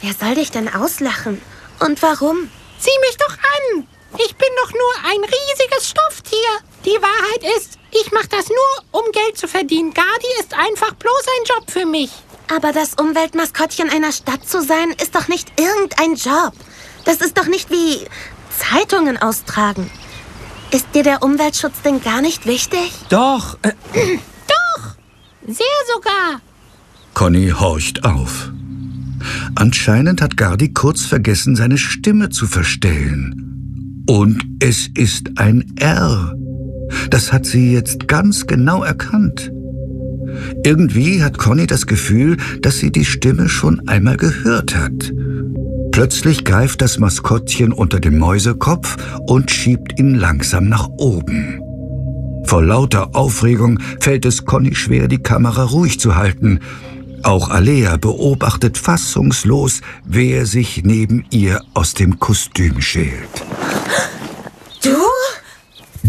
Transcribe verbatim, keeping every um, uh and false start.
Wer soll dich denn auslachen? Und warum? Sieh mich doch an! Ich bin doch nur ein riesiges Stofftier. Die Wahrheit ist, ich mache das nur, um Geld zu verdienen. Gardi ist einfach bloß ein Job für mich. Aber das Umweltmaskottchen einer Stadt zu sein, ist doch nicht irgendein Job. Das ist doch nicht wie Zeitungen austragen. Ist dir der Umweltschutz denn gar nicht wichtig? Doch. Äh. Doch, sehr sogar. Conny horcht auf. Anscheinend hat Gardi kurz vergessen, seine Stimme zu verstellen. Und es ist ein R. Das hat sie jetzt ganz genau erkannt. Irgendwie hat Conny das Gefühl, dass sie die Stimme schon einmal gehört hat. Plötzlich greift das Maskottchen unter den Mäusekopf und schiebt ihn langsam nach oben. Vor lauter Aufregung fällt es Conny schwer, die Kamera ruhig zu halten. Auch Alea beobachtet fassungslos, wer sich neben ihr aus dem Kostüm schält.